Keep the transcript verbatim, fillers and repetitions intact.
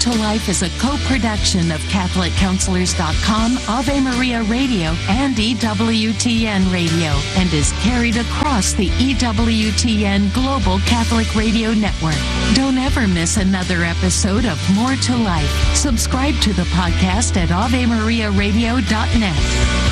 to Life is a co-production of Catholic Counselors dot com, Ave Maria Radio, and E W T N Radio, and is carried across the E W T N Global Catholic Radio Network. Don't ever miss another episode of More to Life. Subscribe to the podcast at Ave Maria Radio dot net.